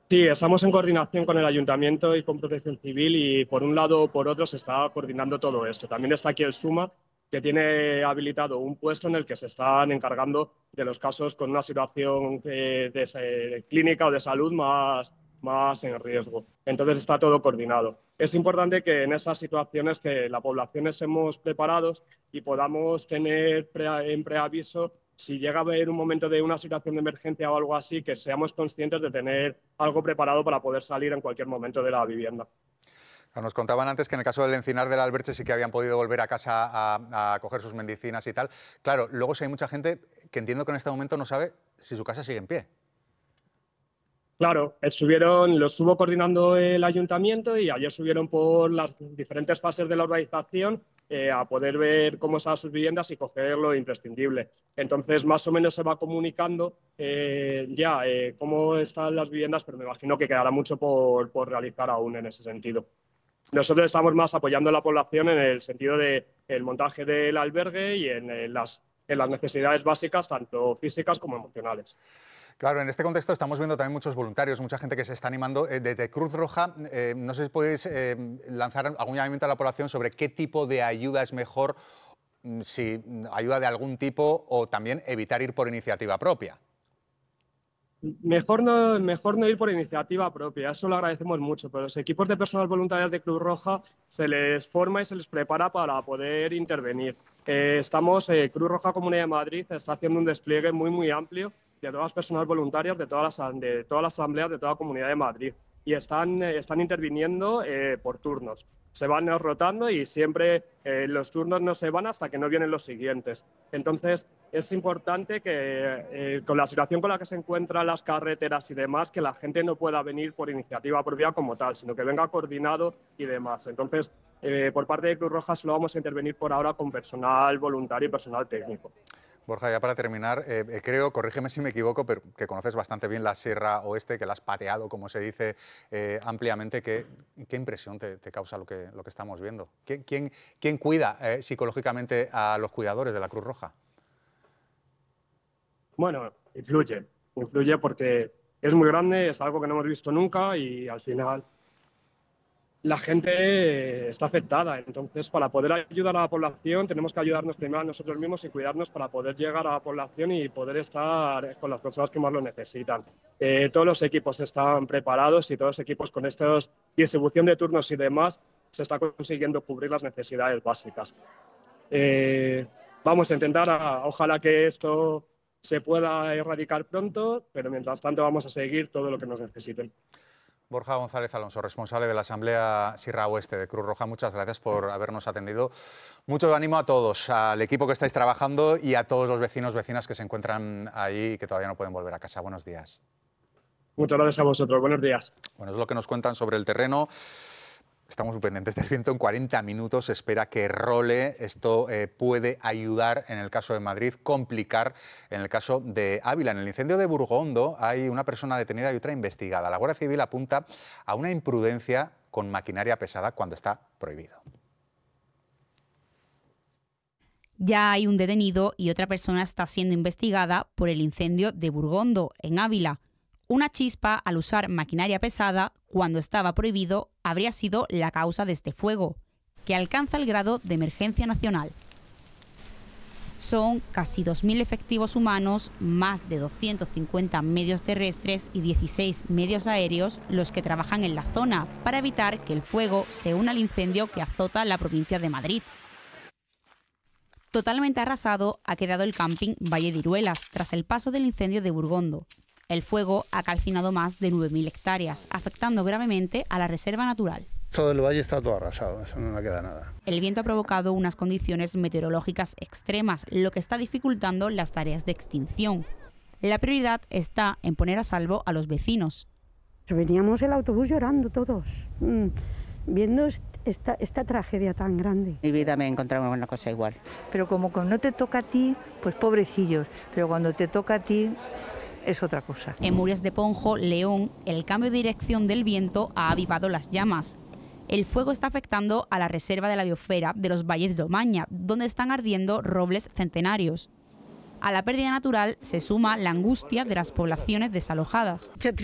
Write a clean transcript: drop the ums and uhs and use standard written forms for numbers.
Sí, estamos en coordinación con el Ayuntamiento y con Protección Civil y por un lado o por otro se está coordinando todo esto. También está aquí el SUMA, que tiene habilitado un puesto en el que se están encargando de los casos con una situación de clínica o de salud más en riesgo. Entonces está todo coordinado. Es importante que en esas situaciones que la población estemos preparados y podamos tener en preaviso si llega a haber un momento de una situación de emergencia o algo así, que seamos conscientes de tener algo preparado para poder salir en cualquier momento de la vivienda. Nos contaban antes que en el caso del Encinar del Alberche sí que habían podido volver a casa a coger sus medicinas y tal. Claro, luego sí hay mucha gente que entiendo que en este momento no sabe si su casa sigue en pie. Claro, lo estuvo coordinando el ayuntamiento y ayer subieron por las diferentes fases de la urbanización a poder ver cómo están sus viviendas y coger lo imprescindible. Entonces, más o menos se va comunicando cómo están las viviendas, pero me imagino que quedará mucho por realizar aún en ese sentido. Nosotros estamos más apoyando a la población en el sentido de el montaje del albergue y en las necesidades básicas, tanto físicas como emocionales. Claro, en este contexto estamos viendo también muchos voluntarios, mucha gente que se está animando. Desde Cruz Roja, no sé si podéis lanzar algún llamamiento a la población sobre qué tipo de ayuda es mejor, si ayuda de algún tipo o también evitar ir por iniciativa propia. Mejor no ir por iniciativa propia, eso lo agradecemos mucho, pero los equipos de personal voluntarias de Cruz Roja se les forma y se les prepara para poder intervenir. Cruz Roja Comunidad de Madrid está haciendo un despliegue muy amplio de todas las personas voluntarias de todas las asambleas de toda la Comunidad de Madrid y están interviniendo por turnos. Se van rotando y siempre los turnos no se van hasta que no vienen los siguientes. Entonces, es importante que con la situación con la que se encuentran las carreteras y demás, que la gente no pueda venir por iniciativa propia como tal, sino que venga coordinado y demás. Entonces, por parte de Cruz Roja solo vamos a intervenir por ahora con personal voluntario y personal técnico. Borja, ya para terminar, creo, corrígeme si me equivoco, pero que conoces bastante bien la Sierra Oeste, que la has pateado, como se dice, ampliamente. ¿Qué impresión te causa lo que estamos viendo? ¿Quién cuida psicológicamente a los cuidadores de la Cruz Roja? Bueno, influye porque es muy grande, es algo que no hemos visto nunca y al final la gente está afectada. Entonces, para poder ayudar a la población, tenemos que ayudarnos primero a nosotros mismos y cuidarnos para poder llegar a la población y poder estar con las personas que más lo necesitan. Todos los equipos están preparados y todos los equipos con esta distribución de turnos y demás se está consiguiendo cubrir las necesidades básicas. Vamos a intentar, ojalá que esto se pueda erradicar pronto, pero mientras tanto vamos a seguir todo lo que nos necesiten. Borja González Alonso, responsable de la Asamblea Sierra Oeste de Cruz Roja, muchas gracias por habernos atendido. Mucho ánimo a todos, al equipo que estáis trabajando y a todos los vecinas que se encuentran ahí y que todavía no pueden volver a casa. Buenos días. Muchas gracias a vosotros. Buenos días. Bueno, es lo que nos cuentan sobre el terreno. Estamos muy pendientes del viento. En 40 minutos se espera que role. Esto puede ayudar en el caso de Madrid, complicar en el caso de Ávila. En el incendio de Burgondo hay una persona detenida y otra investigada. La Guardia Civil apunta a una imprudencia con maquinaria pesada cuando está prohibido. Ya hay un detenido y otra persona está siendo investigada por el incendio de Burgondo, en Ávila. Una chispa al usar maquinaria pesada, cuando estaba prohibido, habría sido la causa de este fuego, que alcanza el grado de emergencia nacional. Son casi 2.000 efectivos humanos, más de 250 medios terrestres y 16 medios aéreos los que trabajan en la zona para evitar que el fuego se una al incendio que azota la provincia de Madrid. Totalmente arrasado ha quedado el camping Valle de Iruelas tras el paso del incendio de Burgondo. El fuego ha calcinado más de 9.000 hectáreas, afectando gravemente a la reserva natural. Todo el valle está todo arrasado, eso no le queda nada. El viento ha provocado unas condiciones meteorológicas extremas, lo que está dificultando las tareas de extinción. La prioridad está en poner a salvo a los vecinos. Veníamos el autobús llorando todos, viendo esta tragedia tan grande. En mi vida me he encontrado una cosa igual. Pero como no te toca a ti, pues pobrecillos, pero cuando te toca a ti es otra cosa. En Murias de Ponjo, León, el cambio de dirección del viento ha avivado las llamas. El fuego está afectando a la reserva de la biosfera de los Valles de Omaña, donde están ardiendo robles centenarios. A la pérdida natural se suma la angustia de las poblaciones desalojadas.